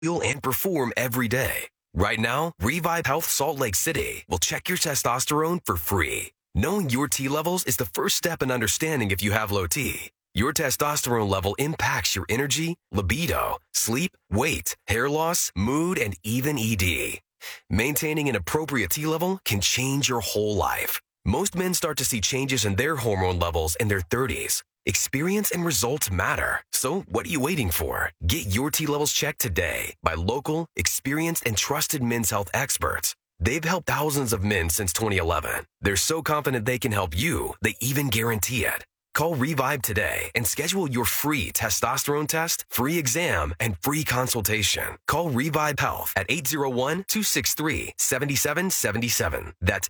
feel and perform every day. Right now, Revive Health Salt Lake City will check your testosterone for free. Knowing your T levels is the first step in understanding if you have low T. Your testosterone level impacts your energy, libido, sleep, weight, hair loss, mood, and even ED. Maintaining an appropriate T level can change your whole life. Most men start to see changes in their hormone levels in their 30s. Experience and results matter. So what are you waiting for? Get your T levels checked today by local, experienced, and trusted men's health experts. They've helped thousands of men since 2011. They're so confident they can help you, they even guarantee it. Call Revive today and schedule your free testosterone test, free exam, and free consultation. Call Revive Health at 801-263-7777. That's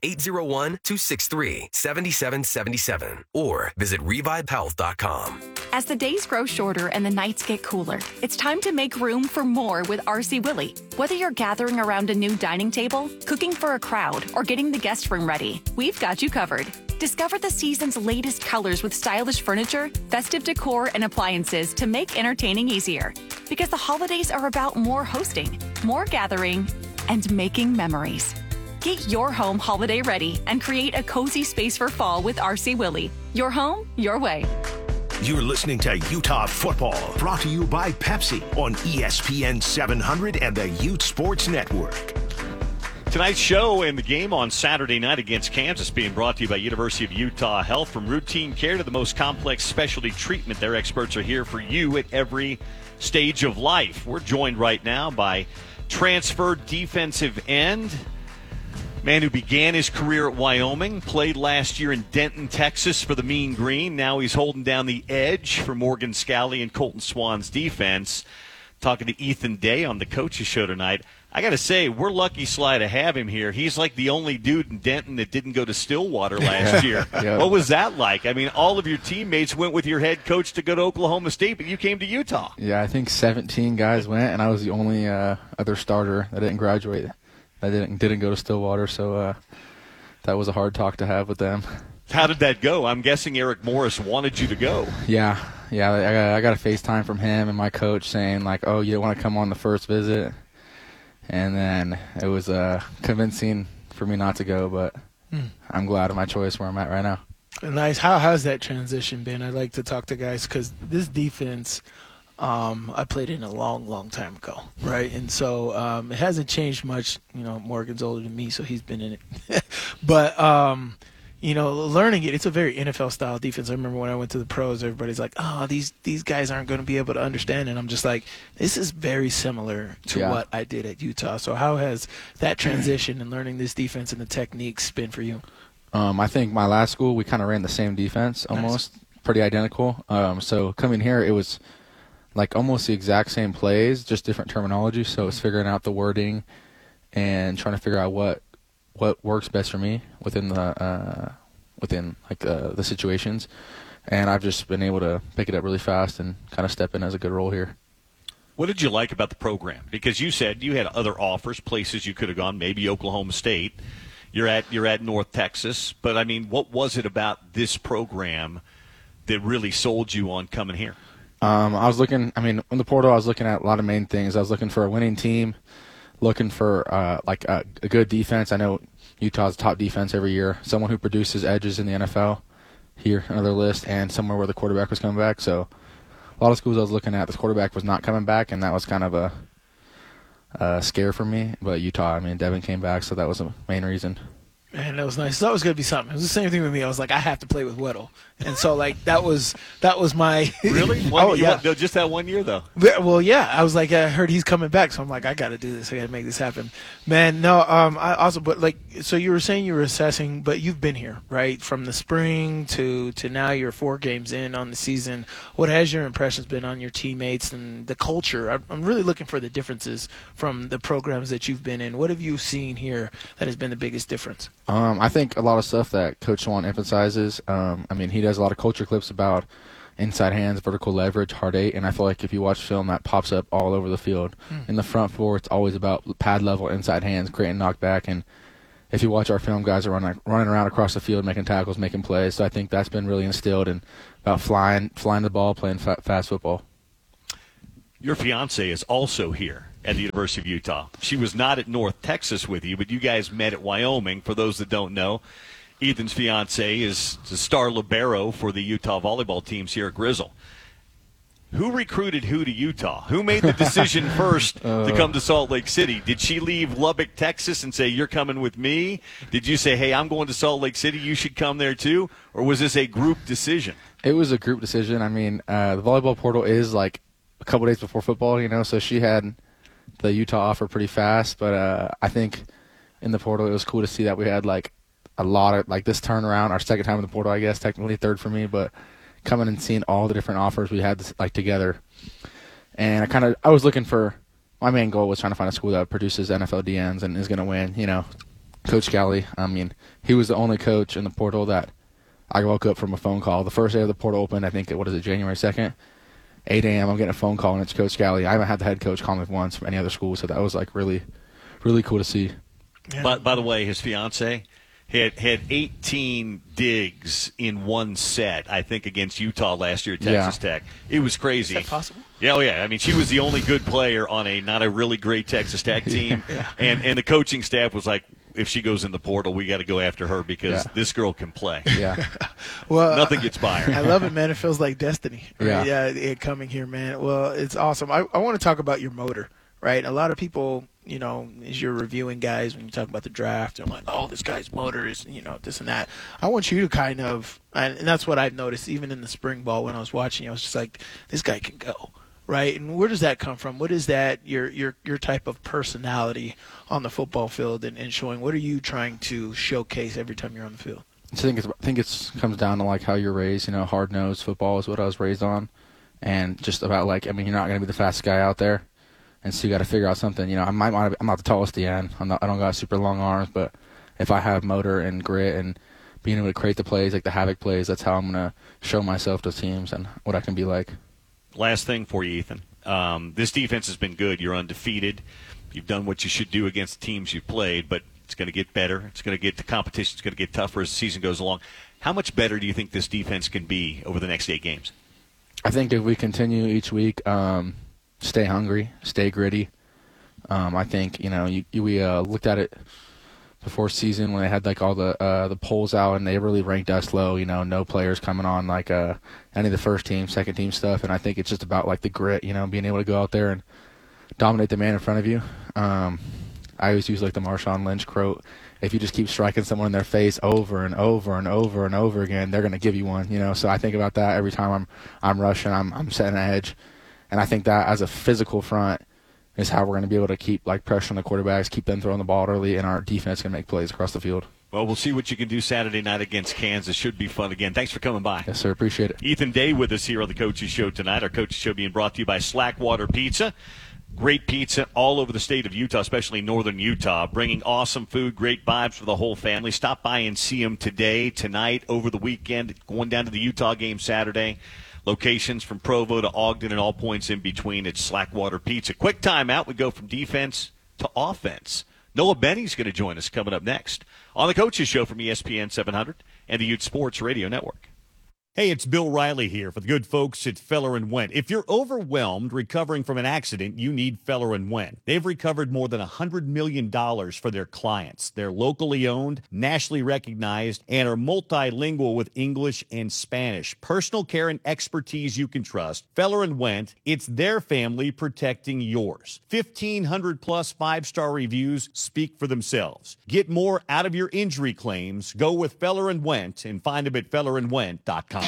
801-263-7777. Or visit revivehealth.com. As the days grow shorter and the nights get cooler, it's time to make room for more with RC Willey. Whether you're gathering around a new dining table, cooking for a crowd, or getting the guest room ready, we've got you covered. Discover the season's latest colors with stylish furniture, festive decor, and appliances to make entertaining easier. Because the holidays are about more hosting, more gathering, and making memories. Get your home holiday ready and create a cozy space for fall with RC Willey. Your home, your way. You're listening to Utah Football, brought to you by Pepsi on ESPN 700 and the Ute Sports Network. Tonight's show and the game on Saturday night against Kansas being brought to you by University of Utah Health. From routine care to the most complex specialty treatment, their experts are here for you at every stage of life. We're joined right now by transfer defensive end, man who began his career at Wyoming, played last year in Denton, Texas for the Mean Green. Now he's holding down the edge for Morgan Scalley and Colton Swan's defense. Talking to Ethan Day on the Coaches Show tonight. I got to say, we're lucky, Sly, to have him here. He's like the only dude in Denton that didn't go to Stillwater last year. Yeah. What was that like? I mean, all of your teammates went with your head coach to go to Oklahoma State, but you came to Utah. Yeah, I think 17 guys went, and I was the only other starter that didn't graduate. That didn't go to Stillwater, so that was a hard talk to have with them. How did that go? I'm guessing Eric Morris wanted you to go. Yeah, I got a FaceTime from him and my coach saying, like, oh, you want to come on the first visit? And then it was convincing for me not to go, but I'm glad of my choice where I'm at right now. Nice. How has that transition been? I like to talk to guys because this defense I played in a long, long time ago, right? And so it hasn't changed much. You know, Morgan's older than me, so he's been in it. But you know, learning it, it's a very NFL-style defense. I remember when I went to the pros, everybody's like, oh, these guys aren't going to be able to understand. And I'm just like, this is very similar to what I did at Utah. So how has that transition and learning this defense and the techniques been for you? I think my last school, we kind of ran the same defense almost, pretty identical. So coming here, it was like almost the exact same plays, just different terminology. So it's figuring out the wording and trying to figure out what works best for me within the situations, and I've just been able to pick it up really fast and kind of step in as a good role here. What did you like about the program? Because you said you had other offers, places you could have gone, maybe Oklahoma State. You're at North Texas, but I mean, what was it about this program that really sold you on coming here? I was looking. I mean, in the portal, I was looking at a lot of main things. I was looking for a winning team. Looking for a good defense. I know Utah's top defense every year. Someone who produces edges in the NFL here, another list, and somewhere where the quarterback was coming back. So a lot of schools I was looking at, the quarterback was not coming back, and that was kind of a scare for me. But Utah, I mean, Devin came back, so that was the main reason. Man, that was nice. That was going to be something. It was the same thing with me. I was like, I have to play with Weddle. And so, like, that was my – Really? Just that 1 year, though? Well, yeah. I was like, I heard he's coming back. So I'm like, I got to do this. I got to make this happen. Man, no, I also – but, like, so you were saying you were assessing, but you've been here, right, from the spring to now you're 4 games in on the season. What has your impressions been on your teammates and the culture? I'm really looking for the differences from the programs that you've been in. What have you seen here that has been the biggest difference? I think a lot of stuff that Coach Swan emphasizes. I mean, he does a lot of culture clips about inside hands, vertical leverage, hard 8, and I feel like if you watch film, that pops up all over the field. In the front 4, it's always about pad level, inside hands, creating knockback, and if you watch our film, guys are running around across the field, making tackles, making plays. So I think that's been really instilled in about flying the ball, playing fast football. Your fiance is also here. at the University of Utah. She was not at North Texas with you, but you guys met at Wyoming. For those that don't know, Ethan's fiance is the star libero for the Utah volleyball teams here at Grizzle. Who recruited who to Utah? Who made the decision first to come to Salt Lake City? Did she leave Lubbock, Texas, and say, you're coming with me? Did you say, hey, I'm going to Salt Lake City, you should come there too? Or was this a group decision? It was a group decision. I mean, the volleyball portal is like a couple days before football, so she had the Utah offer pretty fast. But I think in the portal it was cool to see that we had like a lot of like this turnaround, our second time in the portal, I guess, technically third for me, but coming and seeing all the different offers we had like together. And I was looking for, my main goal was trying to find a school that produces NFL DNs and is going to win. Coach Scally, I mean, he was the only coach in the portal that I woke up from a phone call. The first day of the portal opened, I think, January 2nd, 8 a.m., I'm getting a phone call, and it's Coach Scally. I haven't had the head coach call me once from any other school, so that was like really, really cool to see. Yeah. But by the way, his fiance had 18 digs in one set, I think, against Utah last year at Texas Tech. It was crazy. Is that possible? Yeah, I mean, she was the only good player on not a really great Texas Tech team, and the coaching staff was like, if she goes in the portal, we got to go after her because this girl can play. Yeah. Well, nothing gets by her. I love it, man. It feels like destiny. Right? Yeah. It coming here, man. Well, it's awesome. I want to talk about your motor, right? A lot of people, as you're reviewing guys, when you talk about the draft, they're like, oh, this guy's motor is, this and that. I want you to kind of, and that's what I've noticed even in the spring ball when I was watching, I was just like, this guy can go. Right, and where does that come from? What is that your type of personality on the football field and showing? What are you trying to showcase every time you're on the field? I think it comes down to like how you're raised. Hard-nosed football is what I was raised on, and just about like, I mean, you're not going to be the fastest guy out there, and so you got to figure out something. I'm not the tallest DN. I don't got super long arms, but if I have motor and grit and being able to create the plays, like the havoc plays, that's how I'm going to show myself to teams and what I can be like. Last thing for you, Ethan. This defense has been good. You're undefeated. You've done what you should do against the teams you've played, but it's going to get better. It's going to get the competition. It's going to get tougher as the season goes along. How much better do you think this defense can be over the next 8 games? I think if we continue each week, stay hungry, stay gritty. I think we looked at it before season when they had like all the polls out and they really ranked us low. No players coming on like any of the first team, second team stuff. And I think it's just about like the grit, being able to go out there and dominate the man in front of you. I always use like the Marshawn Lynch quote: if you just keep striking someone in their face over and over and over and over again, they're going to give you one. So I think about that every time I'm rushing, I'm setting an edge, and I think that as a physical front is how we're going to be able to keep like pressure on the quarterbacks, keep them throwing the ball early, and our defense can make plays across the field. Well, we'll see what you can do Saturday night against Kansas. Should be fun again. Thanks for coming by. Yes, sir. Appreciate it. Ethan Day with us here on the Coaches Show tonight. Our Coaches Show being brought to you by Slackwater Pizza. Great pizza all over the state of Utah, especially northern Utah, bringing awesome food, great vibes for the whole family. Stop by and see them today, tonight, over the weekend, going down to the Utah game Saturday. Locations from Provo to Ogden and all points in between. It's Slackwater Pizza. Quick timeout. We go from defense to offense. Noah Benny's going to join us coming up next on the Coaches Show from ESPN 700 and the Ute Sports Radio Network. Hey, it's Bill Riley here for the good folks at Feller & Wendt. If you're overwhelmed recovering from an accident, you need Feller & Wendt. They've recovered more than $100 million for their clients. They're locally owned, nationally recognized, and are multilingual with English and Spanish. Personal care and expertise you can trust. Feller & Wendt, it's their family protecting yours. 1,500-plus five-star reviews speak for themselves. Get more out of your injury claims. Go with Feller & Wendt and find them at fellerandwendt.com.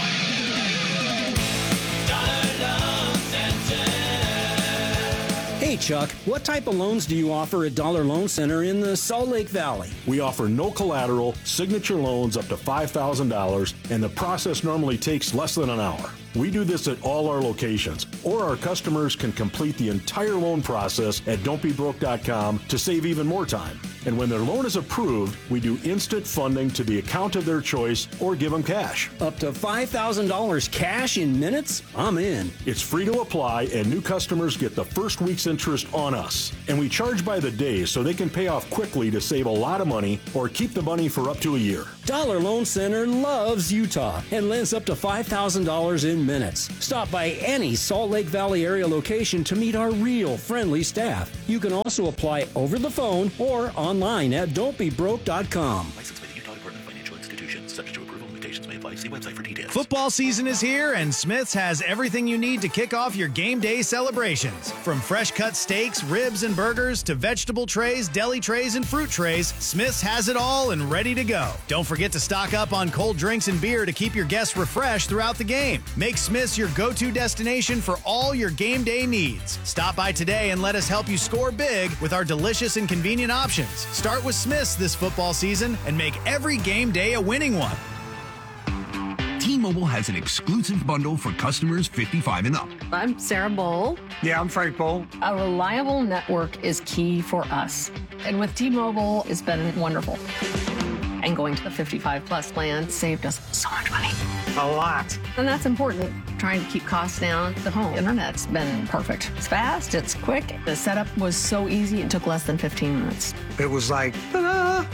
Hey, Chuck, what type of loans do you offer at Dollar Loan Center in the Salt Lake Valley? We offer no collateral, signature loans up to $5,000, and the process normally takes less than an hour. We do this at all our locations, or our customers can complete the entire loan process at don'tbebroke.com to save even more time. And when their loan is approved, we do instant funding to the account of their choice or give them cash. Up to $5,000 cash in minutes? I'm in. It's free to apply, and new customers get the first week's interest on us. And we charge by the day so they can pay off quickly to save a lot of money or keep the money for up to a year. Dollar Loan Center loves Utah and lends up to $5,000 in 15 minutes. Stop by any Salt Lake Valley area location to meet our real friendly staff. You can also apply over the phone or online at don'tbebroke.com. Licensed by the Utah Department of Financial Institutions. Subject to approval. Limitations may apply. See website for details. Football season is here, and Smith's has everything you need to kick off your game day celebrations. From fresh cut steaks, ribs, and burgers to vegetable trays, deli trays, and fruit trays, Smith's has it all and ready to go. Don't forget to stock up on cold drinks and beer to keep your guests refreshed throughout the game. Make Smith's your go-to destination for all your game day needs. Stop by today and let us help you score big with our delicious and convenient options. Start with Smith's this football season and make every game day a winning one. T-Mobile has an exclusive bundle for customers 55 and up. I'm Sarah Bowl. Yeah, I'm Frank Bowl. A reliable network is key for us. And with T-Mobile, it's been wonderful. And going to the 55-plus plan saved us so much money. A lot. And that's important. Trying to keep costs down. The home internet's been perfect. It's fast, it's quick. The setup was so easy, it took less than 15 minutes. It was like, ta-da!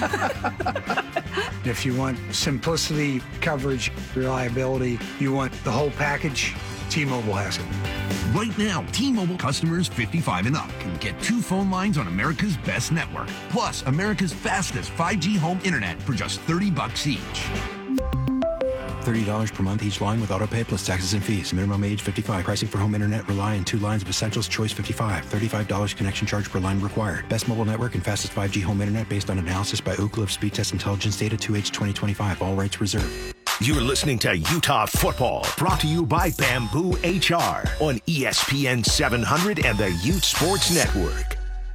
If you want simplicity, coverage, reliability, you want the whole package, T-Mobile has it. Right now, T-Mobile customers 55 and up can get 2 phone lines on America's best network, plus America's fastest 5G home internet for just $30 each. $30 per month each line with autopay plus taxes and fees. Minimum age 55. Pricing for home internet rely on 2 lines of Essentials Choice 55. $35 connection charge per line required. Best mobile network and fastest 5G home internet based on analysis by Ookla of Speed Test Intelligence data 2H 2025. All rights reserved. You're listening to Utah Football, brought to you by Bamboo HR on ESPN 700 and the Ute Sports Network.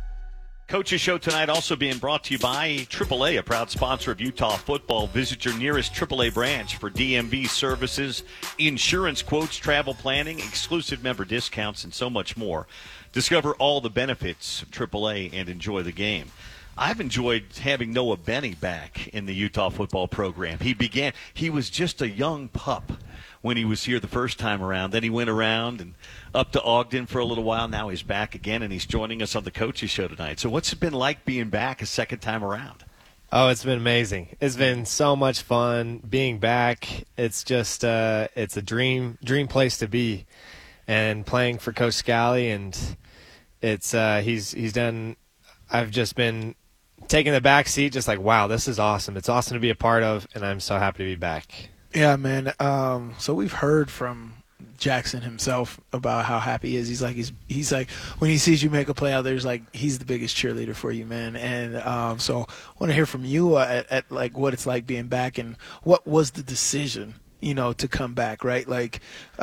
Coach's Show tonight also being brought to you by AAA, a proud sponsor of Utah Football. Visit your nearest AAA branch for DMV services, insurance quotes, travel planning, exclusive member discounts, and so much more. Discover all the benefits of AAA and enjoy the game. I've enjoyed having Noah Benny back in the Utah football program. He was just a young pup when he was here the first time around. Then he went around and up to Ogden for a little while. Now he's back again, and he's joining us on the Coach's Show tonight. So what's it been like being back a second time around? Oh, it's been amazing. It's been so much fun being back. It's just it's a dream place to be, and playing for Coach Scally, and it's he's done. I've just been taking the back seat, just like, wow, this is awesome. It's awesome to be a part of, and I'm so happy to be back. Yeah, man. So we've heard from Jackson himself about how happy he is. He's like when he sees you make a play out there, he's the biggest cheerleader for you, man. And so I want to hear from you at like what it's like being back, and what was the decision, to come back, right? Like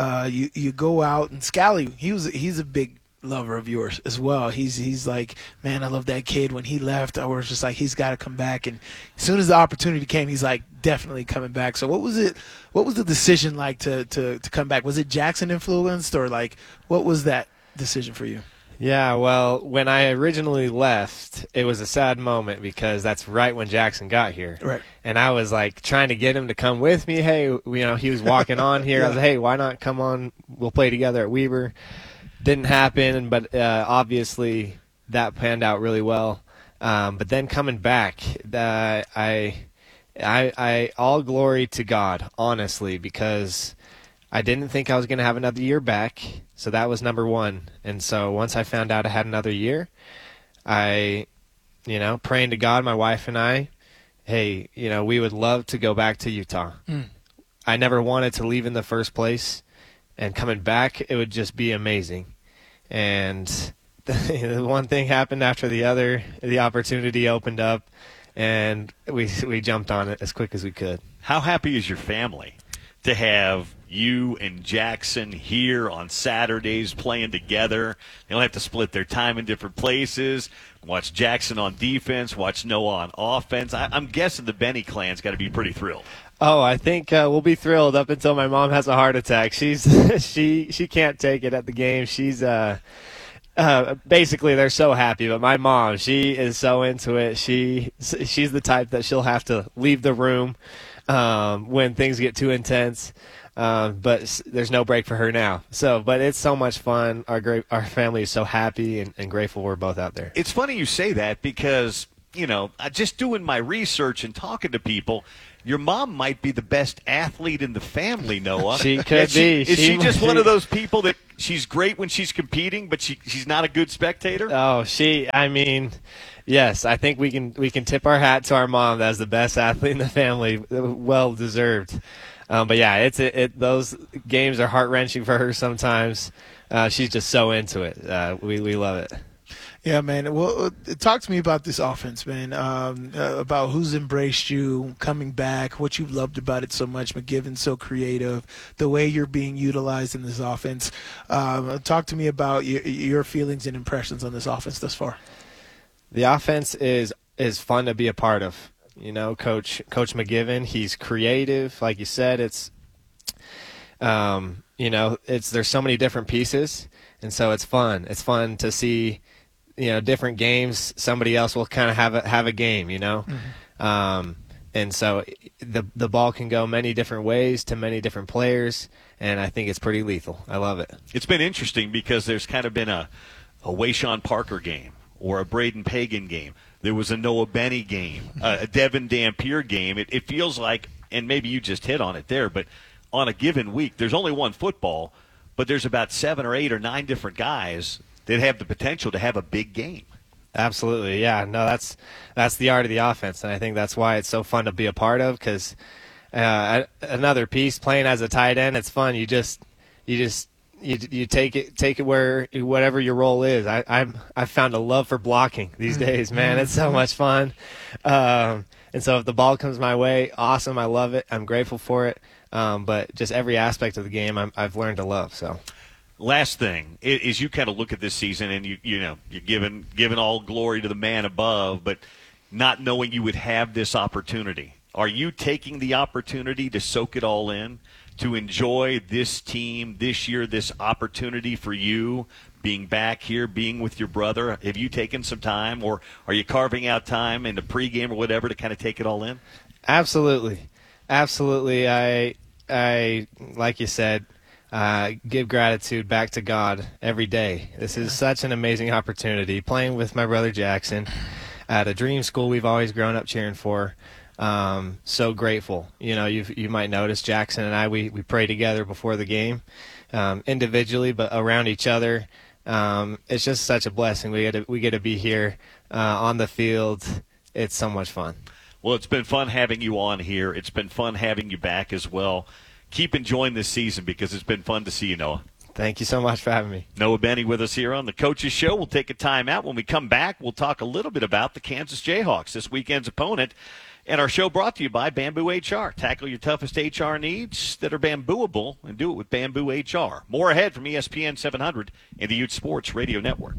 you go out, and Scally, he's a big lover of yours as well. He's like, man, I love that kid. When he left, I was just like, he's got to come back. And as soon as the opportunity came, he's like, definitely coming back. So what was the decision like to come back? Was it Jackson influenced, or like what was that decision for you? Yeah, well, when I originally left, it was a sad moment because that's right when Jackson got here. Right. And I was like trying to get him to come with me. Hey, he was walking on here. Yeah. I was like, hey, why not come on? We'll play together at Weber. Didn't happen, but obviously that panned out really well. But then coming back, I all glory to God, honestly, because I didn't think I was going to have another year back. So that was number one. And so once I found out I had another year, I, praying to God, my wife and I, hey, we would love to go back to Utah. I never wanted to leave in the first place. And coming back, it would just be amazing. And the one thing happened after the other. The opportunity opened up, and we jumped on it as quick as we could. How happy is your family to have you and Jackson here on Saturdays playing together? They don't have to split their time in different places. Watch Jackson on defense, watch Noah on offense. I'm guessing the Benny clan's got to be pretty thrilled. Oh, I think we'll be thrilled up until my mom has a heart attack. She can't take it at the game. She's basically they're so happy, but my mom, she is so into it. She's the type that she'll have to leave the room when things get too intense. But there's no break for her now. But it's so much fun. Our family is so happy and grateful we're both out there. It's funny you say that because just doing my research and talking to people, your mom might be the best athlete in the family, Noah. She could be. Is she just one of those people that she's great when she's competing, but she's not a good spectator? Oh, yes, I think we can tip our hat to our mom as the best athlete in the family. Well deserved. But yeah, those games are heart-wrenching for her sometimes. She's just so into it. We love it. Yeah, man. Well, talk to me about this offense, man, about who's embraced you coming back, what you've loved about it so much. McGivern's so creative, the way you're being utilized in this offense. Talk to me about your feelings and impressions on this offense thus far. The offense is fun to be a part of. Coach McGivern, he's creative. Like you said, there's so many different pieces, and so it's fun. It's fun to see different games. Somebody else will kind of have a game, Mm-hmm. And so the ball can go many different ways to many different players, and I think it's pretty lethal. I love it. It's been interesting because there's kind of been a Wayshawn Parker game or a Braden Pagan game. There was a Noah Benny game, a Devin Dampier game. It feels like, and maybe you just hit on it there, but on a given week, there's only one football, but there's about 7 or 8 or 9 different guys that have the potential to have a big game. Absolutely, yeah. No, that's the art of the offense, and I think that's why it's so fun to be a part of. Because another piece, playing as a tight end, it's fun. You take it where whatever your role is. I've found a love for blocking these days, man. It's so much fun. And so if the ball comes my way, awesome. I love it. I'm grateful for it. But just every aspect of the game, I've learned to love. So. Last thing is you kind of look at this season and you're giving all glory to the man above, but not knowing you would have this opportunity. Are you taking the opportunity to soak it all in, to enjoy this team this year, this opportunity for you being back here, being with your brother? Have you taken some time, or are you carving out time in the pregame or whatever to kind of take it all in? Absolutely. I like you said, give gratitude back to God every day. This is such an amazing opportunity. Playing with my brother Jackson at a dream school we've always grown up cheering for. So grateful. You might notice Jackson and I, we pray together before the game, individually, but around each other. It's just such a blessing. We get to be here on the field. It's so much fun. Well, it's been fun having you on here. It's been fun having you back as well. Keep enjoying this season because it's been fun to see you, Noah. Thank you so much for having me. Noah Benny with us here on the Coaches Show. We'll take a time out. When we come back, we'll talk a little bit about the Kansas Jayhawks, this weekend's opponent. And our show brought to you by Bamboo HR. Tackle your toughest HR needs that are bambooable and do it with Bamboo HR. More ahead from ESPN 700 and the Ute Sports Radio Network.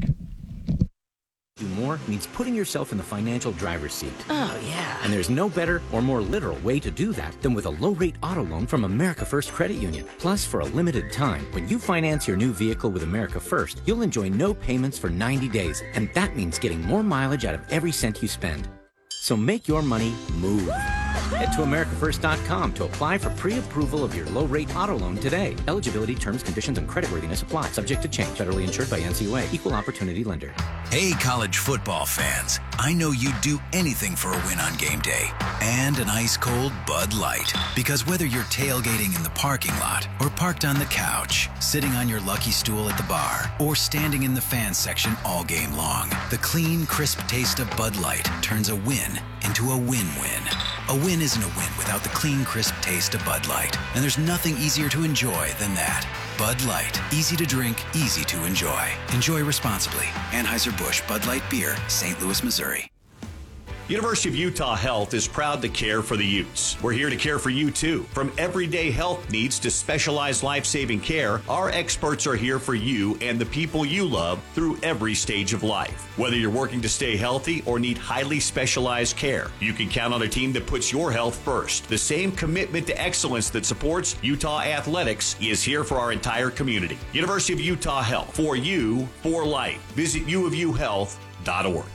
Do more means putting yourself in the financial driver's seat. Oh, yeah. And there's no better or more literal way to do that than with a low-rate auto loan from America First Credit Union. Plus, for a limited time, when you finance your new vehicle with America First, you'll enjoy no payments for 90 days. And that means getting more mileage out of every cent you spend. So make your money move. Head to AmericaFirst.com to apply for pre-approval of your low-rate auto loan today. Eligibility, terms, conditions, and creditworthiness apply. Subject to change. Federally insured by NCUA. Equal opportunity lender. Hey, college football fans. I know you'd do anything for a win on game day. And an ice-cold Bud Light. Because whether you're tailgating in the parking lot or parked on the couch, sitting on your lucky stool at the bar, or standing in the fans section all game long, the clean, crisp taste of Bud Light turns a win into a win-win. A win isn't a win without the clean, crisp taste of Bud Light. And there's nothing easier to enjoy than that. Bud Light. Easy to drink, easy to enjoy. Enjoy responsibly. Anheuser-Busch Bud Light Beer, St. Louis, Missouri. University of Utah Health is proud to care for the Utes. We're here to care for you, too. From everyday health needs to specialized life-saving care, our experts are here for you and the people you love through every stage of life. Whether you're working to stay healthy or need highly specialized care, you can count on a team that puts your health first. The same commitment to excellence that supports Utah athletics is here for our entire community. University of Utah Health. For you, for life. Visit uofuhealth.org.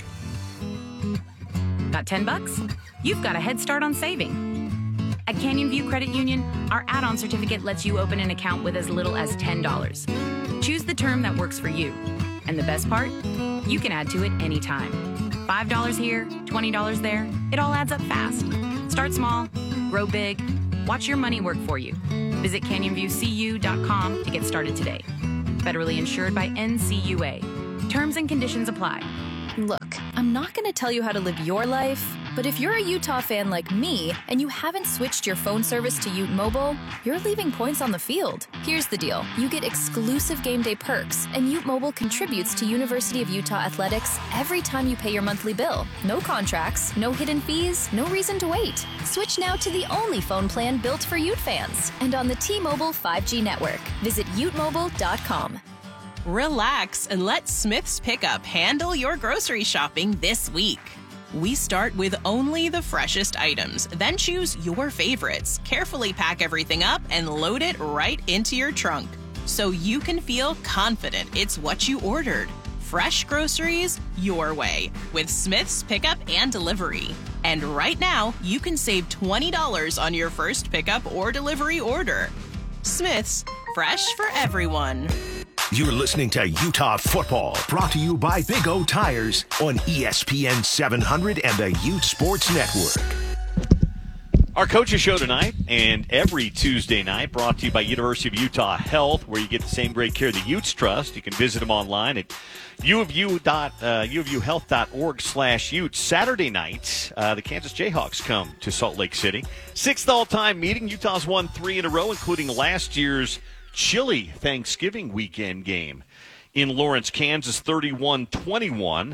Got $10? You've got a head start on saving. At Canyon View Credit Union, our add-on certificate lets you open an account with as little as $10. Choose the term that works for you. And the best part? You can add to it anytime. $5 here, $20 there, it all adds up fast. Start small, grow big, watch your money work for you. Visit CanyonViewCU.com to get started today. Federally insured by NCUA. Terms and conditions apply. Look, I'm not going to tell you how to live your life, but if you're a Utah fan like me and you haven't switched your phone service to Ute Mobile, you're leaving points on the field. Here's the deal. You get exclusive game day perks, and Ute Mobile contributes to University of Utah athletics every time you pay your monthly bill. No contracts, no hidden fees, no reason to wait. Switch now to the only phone plan built for Ute fans and on the T-Mobile 5G network. Visit utemobile.com. Relax and let Smith's Pickup handle your grocery shopping this week. We start with only the freshest items, then choose your favorites, carefully pack everything up, and load it right into your trunk so you can feel confident it's what you ordered. Fresh groceries your way with Smith's Pickup and Delivery. And right now, you can save $20 on your first pickup or delivery order. Smith's, fresh for everyone. You're listening to Utah Football, brought to you by Big O Tires on ESPN 700 and the Ute Sports Network. Our coaches show tonight and every Tuesday night brought to you by University of Utah Health, where you get the same great care the Utes trust. You can visit them online at uofu.health.org/Ute. Saturday night, the Kansas Jayhawks come to Salt Lake City. 6th all-time meeting. Utah's won 3 in a row, including last year's chilly Thanksgiving weekend game in Lawrence, Kansas, 31-21.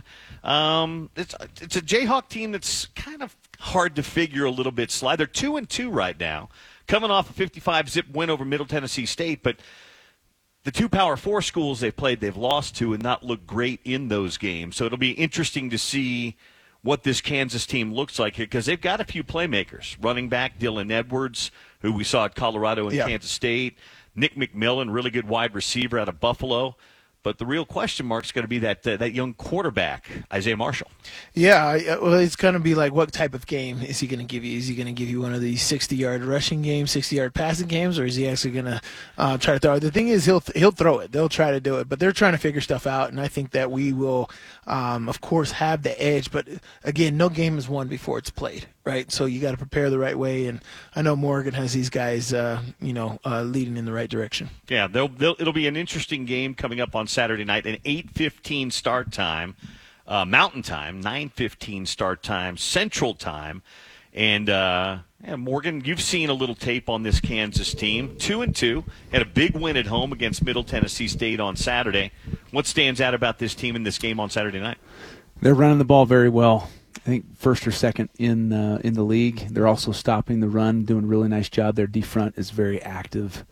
It's a Jayhawk team that's kind of hard to figure a little bit slide. They're 2-2 right now, coming off a 55-zip win over Middle Tennessee State, but the 2 Power 4 schools they've played, they've lost to and not looked great in those games. So it'll be interesting to see what this Kansas team looks like here, because they've got a few playmakers. Running back Dylan Edwards, who we saw at Colorado and Kansas State. Nick McMillan, really good wide receiver out of Buffalo. But the real question mark is going to be that young quarterback, Isaiah Marshall. Yeah, well, it's going to be like, what type of game is he going to give you? Is he going to give you one of these 60-yard rushing games, 60-yard passing games, or is he actually going to try to throw it? The thing is, he'll throw it. They'll try to do it, but they're trying to figure stuff out, and I think that we will, of course, have the edge. But, again, no game is won before it's played, right? So you got to prepare the right way, and I know Morgan has these guys, leading in the right direction. Yeah, it'll be an interesting game coming up on Saturday night, an 8:15 start time, Mountain Time, 9:15 start time, Central Time. And, Morgan, you've seen a little tape on this Kansas team. 2-2, had a big win at home against Middle Tennessee State on Saturday. What stands out about this team in this game on Saturday night? They're running the ball very well. I think first or second in the league. They're also stopping the run, doing a really nice job. Their D front is very active,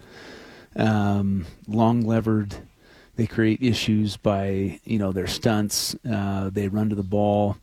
long levered. They create issues by their stunts. They run to the ball.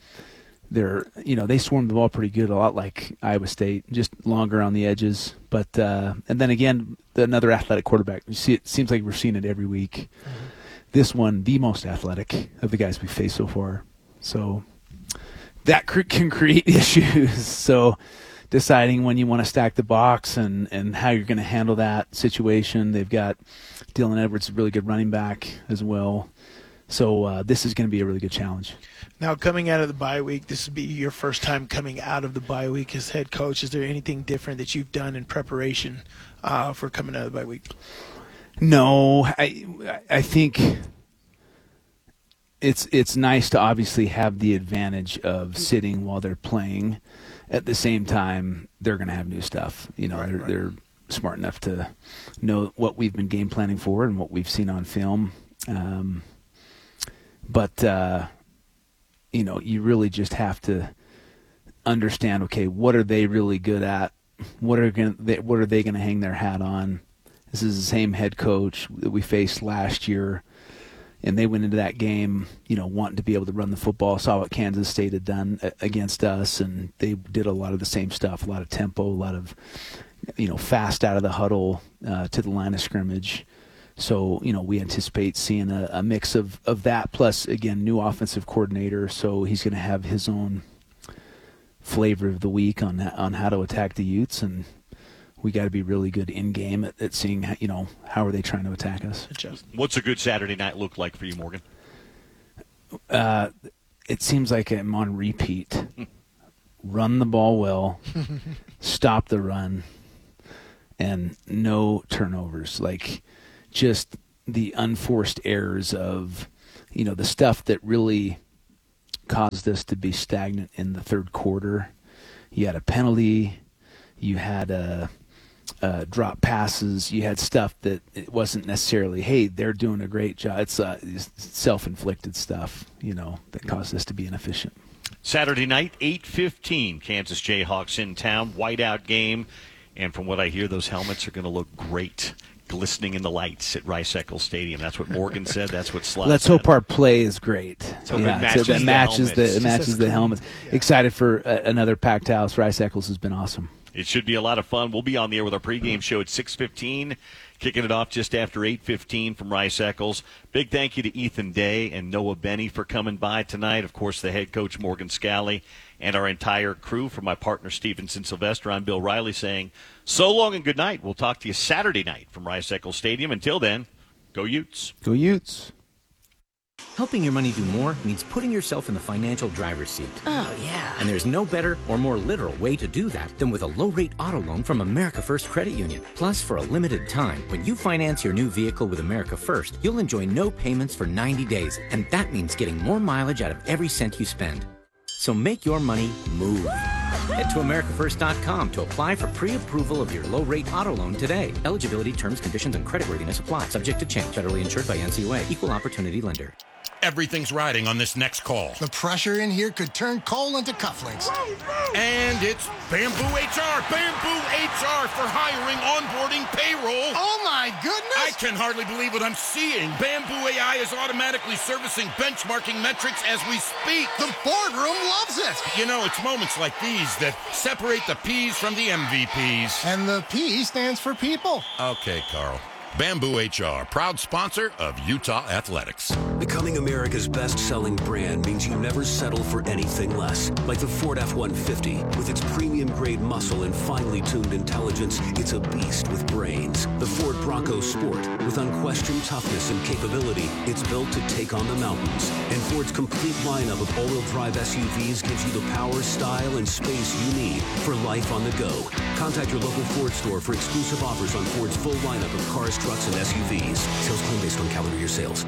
They swarm the ball pretty good, a lot like Iowa State, just longer on the edges. But and then again, another athletic quarterback. You see, it seems like we're seeing it every week. Mm-hmm. This one, the most athletic of the guys we've faced so far. So that can create issues. So deciding when you want to stack the box and how you're going to handle that situation. They've got Dylan Edwards, a really good running back as well. So this is going to be a really good challenge. Now, coming out of the bye week, this would be your first time coming out of the bye week as head coach. Is there anything different that you've done in preparation for coming out of the bye week? No, I think it's nice to obviously have the advantage of sitting while they're playing. At the same time, they're going to have new stuff. They're smart enough to know what we've been game planning for and what we've seen on film. But you really just have to understand, okay, what are they really good at? What are they going to hang their hat on? This is the same head coach that we faced last year, and they went into that game, wanting to be able to run the football. Saw what Kansas State had done against us, and they did a lot of the same stuff, a lot of tempo, a lot of, fast out of the huddle to the line of scrimmage. So, we anticipate seeing a mix of that, plus, again, new offensive coordinator, so he's going to have his own flavor of the week on how to attack the Utes, and we got to be really good in-game at seeing, how are they trying to attack us. What's a good Saturday night look like for you, Morgan? it seems like I'm on repeat. Run the ball well, stop the run, and no turnovers. Like, just the unforced errors of, the stuff that really caused us to be stagnant in the third quarter. You had a penalty, you had drop passes, you had stuff that it wasn't necessarily, hey, they're doing a great job. It's self-inflicted stuff, that caused us to be inefficient. Saturday night, 8:15, Kansas Jayhawks in town, whiteout game. And from what I hear, those helmets are going to look great, glistening in the lights at Rice-Eccles Stadium. That's what Morgan said. That's what Slot Let's said. hope our play is great. So it matches the helmets. Yeah. Excited for another packed house. Rice-Eccles has been awesome. It should be a lot of fun. We'll be on the air with our pregame show at 6:15, kicking it off just after 8:15 from Rice-Eccles. Big thank you to Ethan Day and Noah Benny for coming by tonight. Of course, the head coach, Morgan Scally, and our entire crew. From my partner, Stevenson Sylvester, I'm Bill Riley saying so long and good night. We'll talk to you Saturday night from Rice-Eccles Stadium. Until then, go Utes. Go Utes. Helping your money do more means putting yourself in the financial driver's seat. Oh, yeah. And there's no better or more literal way to do that than with a low-rate auto loan from America First Credit Union. Plus, for a limited time, when you finance your new vehicle with America First, you'll enjoy no payments for 90 days. And that means getting more mileage out of every cent you spend. So make your money move. Head to AmericaFirst.com to apply for pre-approval of your low-rate auto loan today. Eligibility, terms, conditions, and creditworthiness apply. Subject to change. Federally insured by NCUA. Equal opportunity lender. Everything's riding on this next call. The pressure in here could turn coal into cufflinks. And it's Bamboo HR. Bamboo HR for hiring, onboarding, payroll. Oh, my goodness. I can hardly believe what I'm seeing. Bamboo AI is automatically servicing benchmarking metrics as we speak. The boardroom loves it. It's moments like these that separate the P's from the MVPs. And the P stands for people. Okay, Carl. Bamboo HR, proud sponsor of Utah Athletics. Becoming America's best-selling brand means you never settle for anything less. Like the Ford F-150, with its premium-grade muscle and finely tuned intelligence, it's a beast with brains. The Ford Bronco Sport, with unquestioned toughness and capability, it's built to take on the mountains. And Ford's complete lineup of all-wheel drive SUVs gives you the power, style, and space you need for life on the go. Contact your local Ford store for exclusive offers on Ford's full lineup of cars, trucks, and SUVs. Sales claim based on calendar year sales.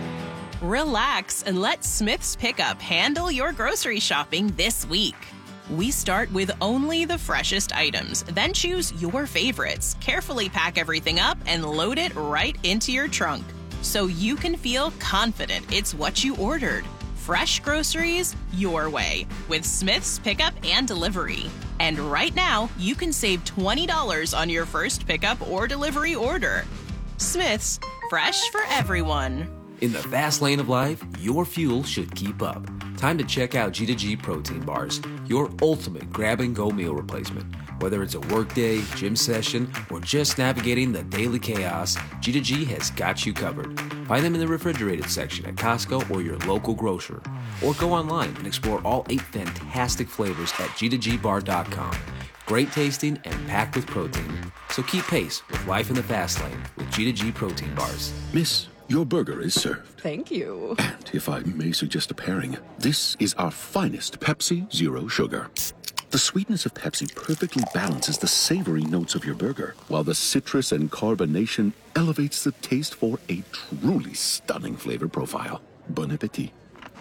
Relax and let Smith's Pickup handle your grocery shopping this week. We start with only the freshest items, then choose your favorites, carefully pack everything up, and load it right into your trunk so you can feel confident it's what you ordered. Fresh groceries your way with Smith's Pickup and Delivery. And right now, you can save $20 on your first pickup or delivery order. Smith's, fresh for everyone. In the fast lane of life, your fuel should keep up. Time to check out G2G Protein Bars, your ultimate grab-and-go meal replacement. Whether it's a workday, gym session, or just navigating the daily chaos, G2G has got you covered. Find them in the refrigerated section at Costco or your local grocer. Or go online and explore all 8 fantastic flavors at G2GBar.com. Great tasting and packed with protein. So keep pace with life in the fast lane with G2G Protein Bars. Miss, your burger is served. Thank you. And if I may suggest a pairing, this is our finest Pepsi Zero Sugar. The sweetness of Pepsi perfectly balances the savory notes of your burger, while the citrus and carbonation elevates the taste for a truly stunning flavor profile. Bon appetit.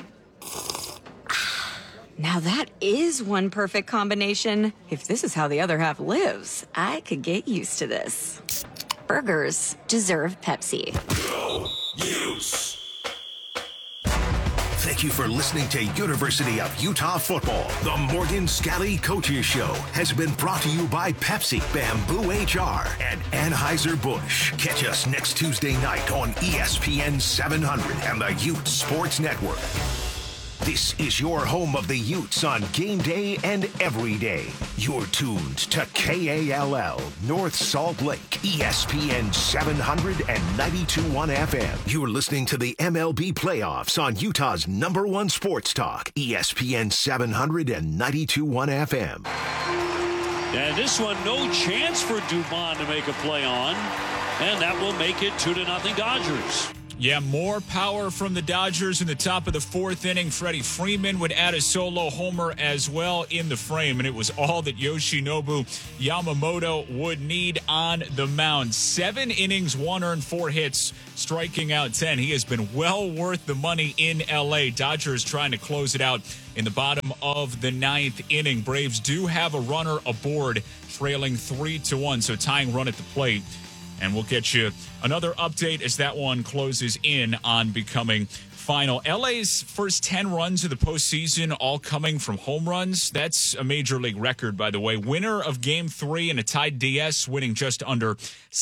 Now that is one perfect combination. If this is how the other half lives, I could get used to this. Burgers deserve Pepsi. Use. Thank you for listening to University of Utah Football. The Morgan Scally Coaches Show has been brought to you by Pepsi, Bamboo HR, and Anheuser-Busch. Catch us next Tuesday night on ESPN 700 and the Ute Sports Network. This is your home of the Utes on game day and every day. You're tuned to KALL, North Salt Lake, ESPN 700 and 92.1 FM. You're listening to the MLB playoffs on Utah's #1 sports talk, ESPN 700 and 92.1 FM. And this one, no chance for Dubon to make a play on, and that will make it 2-0 Dodgers. Yeah, more power from the Dodgers in the top of the fourth inning. Freddie Freeman would add a solo homer as well in the frame, and it was all that Yoshinobu Yamamoto would need on the mound. 7 innings, 1 earned, 4 hits, striking out 10. He has been well worth the money in L.A. Dodgers trying to close it out in the bottom of the 9th inning. Braves do have a runner aboard, trailing 3-1, so tying run at the plate. And we'll get you another update as that one closes in on becoming final. LA's first 10 runs of the postseason all coming from home runs. That's a major league record, by the way. Winner of Game 3 in a tied DS, winning just under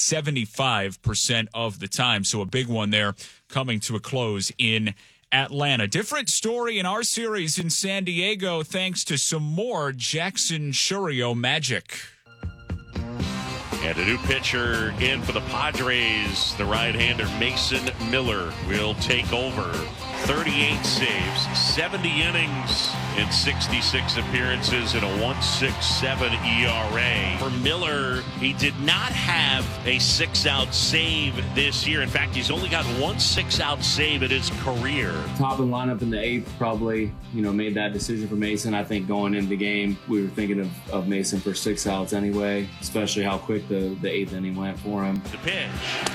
75% of the time. So a big one there coming to a close in Atlanta. Different story in our series in San Diego, thanks to some more Jackson Chourio magic. And a new pitcher in for the Padres, the right-hander Mason Miller will take over. 38 saves, 70 innings in 66 appearances and a 1.67 ERA. For Miller, he did not have a 6-out save this year. In fact, he's only got 1 6-out save in his career. Top of the lineup in the 8th probably, made that decision for Mason. I think going into the game, we were thinking of Mason for 6 outs anyway, especially how quick the 8th inning went for him. The pitch.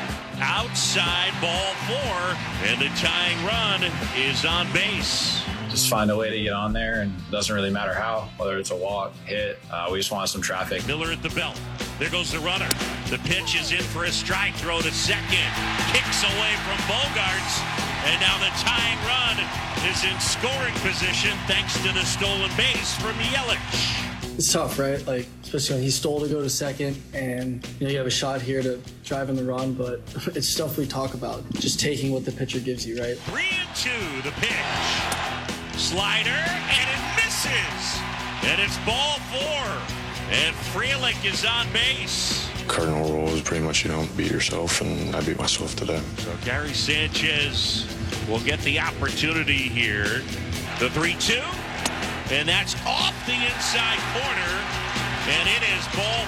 Outside, ball 4, and the tying run is on base. Just find a way to get on there, and it doesn't really matter how, whether it's a walk, hit. We just want some traffic. Miller at the belt. There goes the runner. The pitch is in for a strike throw to second. Kicks away from Bogarts, and now the tying run is in scoring position thanks to the stolen base from Yelich. It's tough, right? Especially when he stole to go to second, and you have a shot here to drive in the run, but it's stuff we talk about. Just taking what the pitcher gives you, right? 3-2, the pitch. Slider, and it misses. And it's ball 4. And Frelick is on base. Cardinal rule is pretty much you don't beat yourself, and I beat myself today. So Gary Sanchez will get the opportunity here. The 3-2. And that's off the inside corner, and it is ball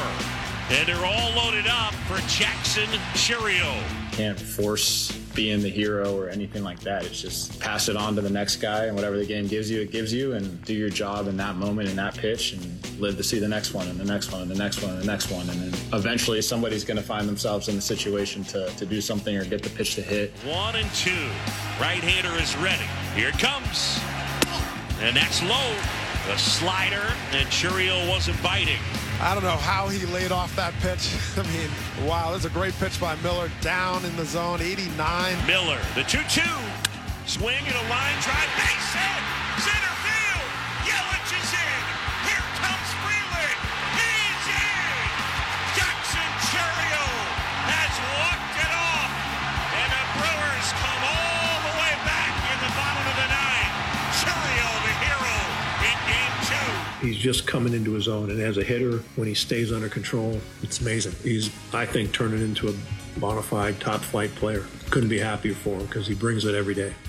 4. And they're all loaded up for Jackson Chourio. Can't force being the hero or anything like that. It's just pass it on to the next guy, and whatever the game gives you, it gives you, and do your job in that moment, in that pitch, and live to see the next one, and the next one, and the next one, and the next one. And then eventually somebody's going to find themselves in the situation to do something or get the pitch to hit. 1-2. Right-hander is ready. Here it comes. And that's low. The slider, and Chourio wasn't biting. I don't know how he laid off that pitch. I mean, wow, that's a great pitch by Miller. Down in the zone, 89. Miller, the 2-2. Swing and a line drive. Base hit. Center field. Yelich is in. Here comes Frelick. He's in. Jackson Chourio has walked it off. And the Brewers come all the way back in the bottom of the 9th. Chourio, the hero, in Game 2. He's just coming into his own, and as a hitter, when he stays under control, it's amazing. He's, I think, turning into a bona fide top-flight player. Couldn't be happier for him because he brings it every day.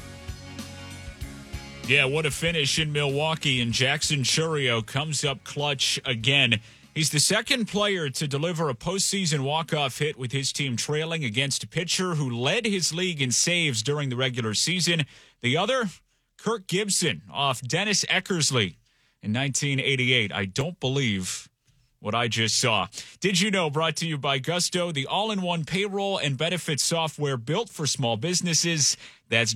Yeah, what a finish in Milwaukee, and Jackson Chourio comes up clutch again. He's the second player to deliver a postseason walk-off hit with his team trailing against a pitcher who led his league in saves during the regular season. The other, Kirk Gibson off Dennis Eckersley in 1988. I don't believe what I just saw. Did you know? Brought to you by Gusto, the all-in-one payroll and benefits software built for small businesses. That's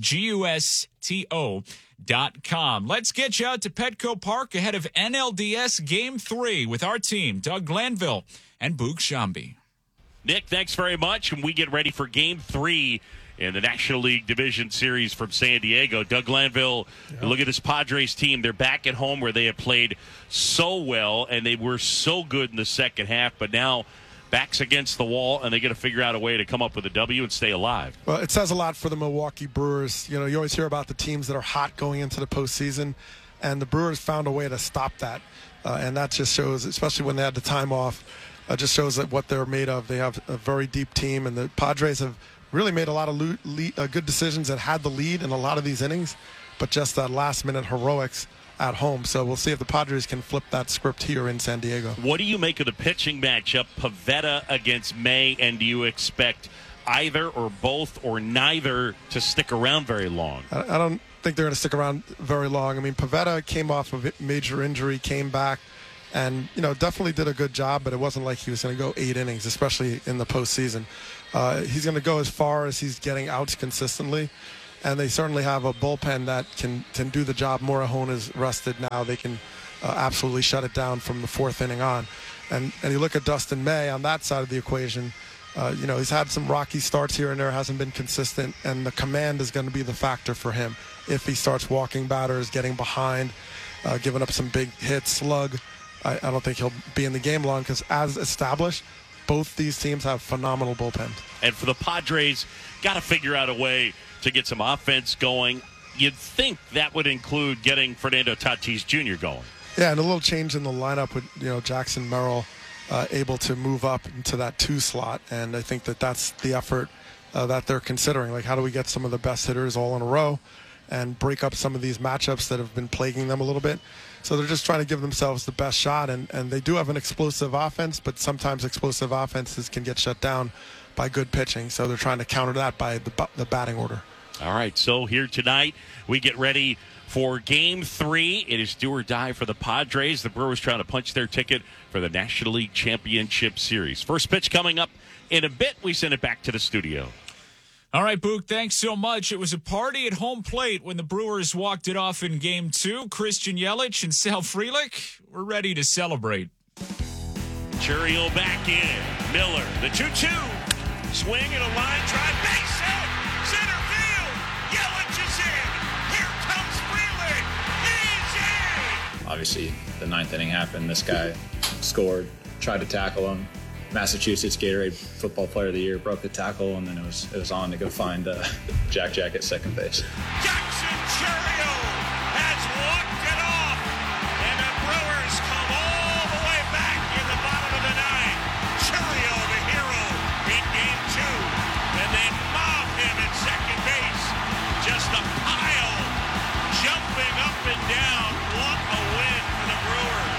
GUSTO.com. Let's get you out to Petco Park ahead of NLDS Game 3 with our team, Doug Glanville and Boog Shambi. Nick, thanks very much. And we get ready for Game 3 in the National League Division Series from San Diego. Doug Glanville, look at this Padres team. They're back at home where they have played so well, and they were so good in the second half, but now backs against the wall, and they got to figure out a way to come up with a W and stay alive. Well, it says a lot for the Milwaukee Brewers. You always hear about the teams that are hot going into the postseason, and the Brewers found a way to stop that. And that just shows, especially when they had the time off, just shows that what they're made of. They have a very deep team, and the Padres have really made a lot of good decisions and had the lead in a lot of these innings, but just that last-minute heroics at home. So we'll see if the Padres can flip that script here in San Diego. What do you make of the pitching matchup, Pivetta against May, and do you expect either or both or neither to stick around very long? I don't think they're going to stick around very long. I mean, Pivetta came off of a major injury, came back, and definitely did a good job, but it wasn't like he was going to go 8 innings, especially in the postseason. He's going to go as far as he's getting outs consistently, and they certainly have a bullpen that can do the job. Morahone is rested now. They can absolutely shut it down from the 4th inning on. And you look at Dustin May on that side of the equation, he's had some rocky starts here and there, hasn't been consistent, and the command is going to be the factor for him. If he starts walking batters, getting behind, giving up some big hits, slug, I don't think he'll be in the game long, because as established, both these teams have phenomenal bullpens. And for the Padres, got to figure out a way to get some offense going. You'd think that would include getting Fernando Tatis Jr. going. Yeah, and a little change in the lineup with Jackson Merrill able to move up into that 2 slot, and I think that's the effort that they're considering. Like, how do we get some of the best hitters all in a row and break up some of these matchups that have been plaguing them a little bit? So they're just trying to give themselves the best shot, and they do have an explosive offense, but sometimes explosive offenses can get shut down by good pitching. So they're trying to counter that by the batting order. All right, so here tonight we get ready for Game 3. It is do or die for the Padres. The Brewers trying to punch their ticket for the National League Championship Series. First pitch coming up in a bit. We send it back to the studio. All right, Book, thanks so much. It was a party at home plate when the Brewers walked it off in Game 2. Christian Yelich and Sal Frelick were ready to celebrate. Churiel back in. Miller, the 2-2. Swing and a line drive. Base hit. Center field. Yelich is in. Here comes Frelick. He's in. Obviously, the 9th inning happened. This guy scored, tried to tackle him. Massachusetts Gatorade Football Player of the Year, broke the tackle, and then it was on to go find Jack at second base. Jackson Churiel has walked it off, and the Brewers come all the way back in the bottom of the 9th. Churiel, the hero, in Game 2, and they mob him at second base. Just a pile, jumping up and down. What a win for the Brewers.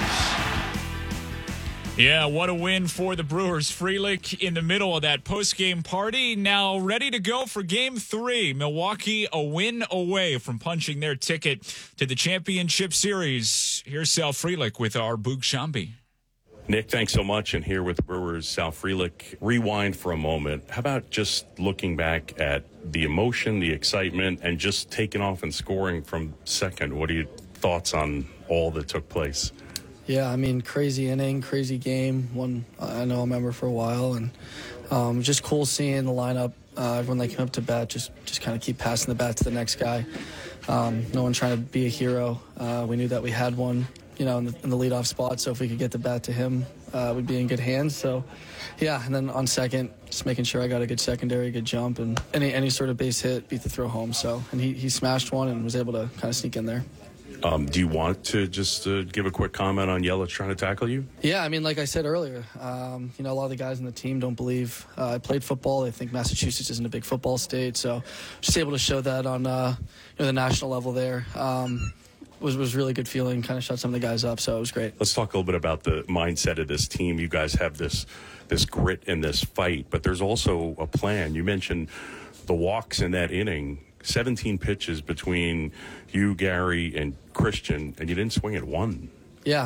Yeah, what a win for the Brewers. Frelick in the middle of that post-game party, now ready to go for Game 3. Milwaukee a win away from punching their ticket to the championship series. Here's Sal Frelick with our Boog Shambi. Nick, thanks so much. And here with the Brewers, Sal Frelick. Rewind for a moment. How about just looking back at the emotion, the excitement, and just taking off and scoring from second? What are your thoughts on all that took place? Yeah, I mean, crazy inning, crazy game. One I know I remember for a while, and just cool seeing the lineup. Everyone that came up to bat just kind of keep passing the bat to the next guy. No one trying to be a hero. We knew that we had one, in the leadoff spot. So if we could get the bat to him, we'd be in good hands. So, yeah, and then on second, just making sure I got a good secondary, good jump, and any sort of base hit, beat the throw home. So, and he smashed one and was able to kind of sneak in there. Do you want to just give a quick comment on Yelich trying to tackle you? Yeah, I mean, like I said earlier, a lot of the guys on the team don't believe I played football. They think Massachusetts isn't a big football state. So just able to show that on the national level there was really good feeling, kind of shut some of the guys up. So it was great. Let's talk a little bit about the mindset of this team. You guys have this grit and this fight, but there's also a plan. You mentioned the walks in that inning. 17 pitches between you, Gary, and Christian, and you didn't swing at one. Yeah.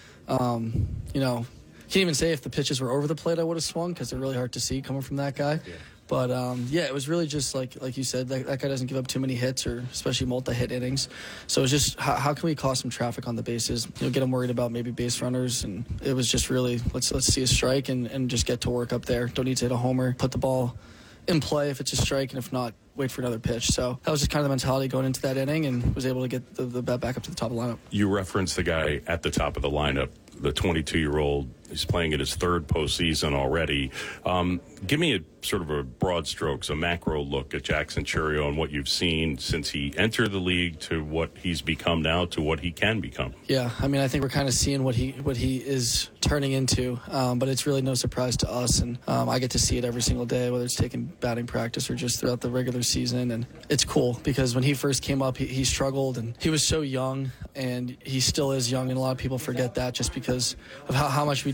Can't even say if the pitches were over the plate I would have swung, because they're really hard to see coming from that guy. Yeah. But, it was really just like you said, that guy doesn't give up too many hits, or especially multi-hit innings. So it was just how can we cause some traffic on the bases, get them worried about maybe base runners. And it was just really let's see a strike and just get to work up there. Don't need to hit a homer, put the ball in play if it's a strike, and if not, wait for another pitch. So that was just kind of the mentality going into that inning, and was able to get the bat back up to the top of the lineup. You referenced the guy at the top of the lineup, the 22-year-old. He's playing in his 3rd postseason already. Give me a sort of a broad strokes, a macro look at Jackson Churiel and what you've seen since he entered the league to what he's become now to what he can become. Yeah, I mean, I think we're kind of seeing what he is turning into, but it's really no surprise to us, and I get to see it every single day, whether it's taking batting practice or just throughout the regular season. And it's cool because when he first came up, he struggled, and he was so young, and he still is young, and a lot of people forget that just because of how much we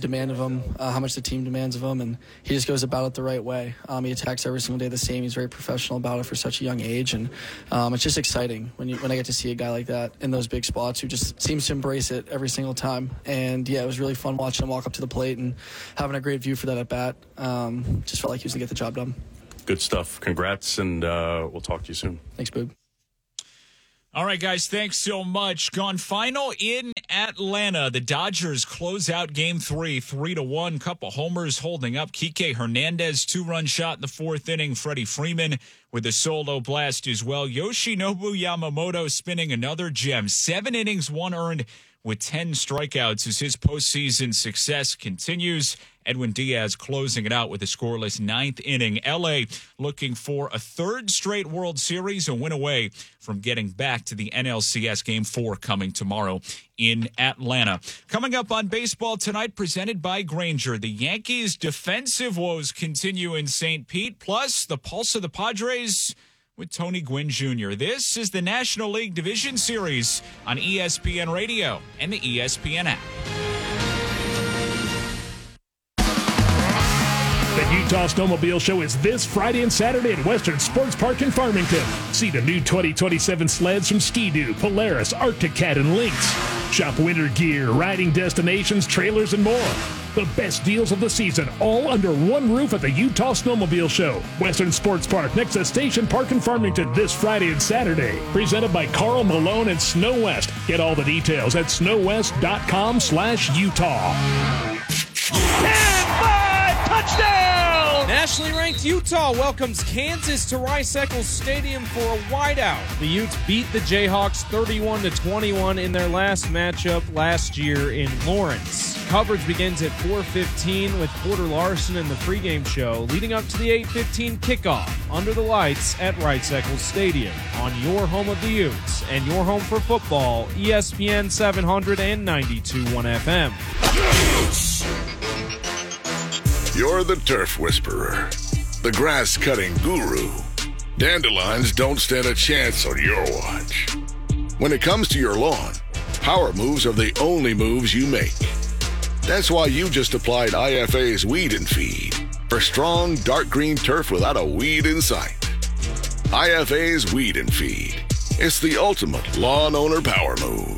demand of him, how much the team demands of him, and he just goes about it the right way. He attacks every single day the same. He's very professional about it for such a young age, and it's just exciting when I get to see a guy like that in those big spots who just seems to embrace it every single time. And yeah, it was really fun watching him walk up to the plate and having a great view for that at bat. Just felt like he was going to get the job done. Good stuff. Congrats, and we'll talk to you soon. Thanks, Boog. All right, guys, thanks so much. Gone final in Atlanta. The Dodgers close out Game 3, 3-1. Couple homers holding up. Kike Hernandez, 2-run shot in the 4th inning. Freddie Freeman with a solo blast as well. Yoshinobu Yamamoto spinning another gem. 7 innings, 1 earned with 10 strikeouts as his postseason success continues. Edwin Diaz closing it out with a scoreless 9th inning. L.A. looking for a 3rd straight World Series, a win away from getting back to the NLCS Game 4 coming tomorrow in Atlanta. Coming up on baseball tonight, presented by Grainger, the Yankees' defensive woes continue in St. Pete, plus the pulse of the Padres with Tony Gwynn Jr. This is the National League Division Series on ESPN Radio and the ESPN app. The Utah Snowmobile Show is this Friday and Saturday at Western Sports Park in Farmington. See the new 2027 sleds from Ski-Doo, Polaris, Arctic Cat, and Lynx. Shop winter gear, riding destinations, trailers, and more. The best deals of the season, all under one roof at the Utah Snowmobile Show. Western Sports Park next to Station Park in Farmington this Friday and Saturday. Presented by Carl Malone and Snow West. Get all the details at snowwest.com/Utah. Touchdown! Nationally ranked Utah welcomes Kansas to Rice-Eccles Stadium for a whiteout. The Utes beat the Jayhawks 31-21 in their last matchup last year in Lawrence. Coverage begins at 4:15 with Porter Larson in the pregame show, leading up to the 8:15 kickoff under the lights at Rice-Eccles Stadium on your home of the Utes and your home for football, ESPN 700 and 92.1 FM. You're the turf whisperer, the grass-cutting guru. Dandelions don't stand a chance on your watch. When it comes to your lawn, power moves are the only moves you make. That's why you just applied IFA's Weed and Feed for strong, dark green turf without a weed in sight. IFA's Weed and Feed. It's the ultimate lawn owner power move.